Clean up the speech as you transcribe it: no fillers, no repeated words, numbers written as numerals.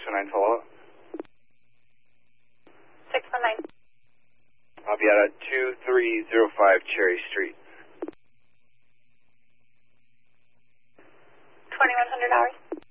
619 follow-up. 619. I'll be out at 2305 Cherry Street. 2100 hours.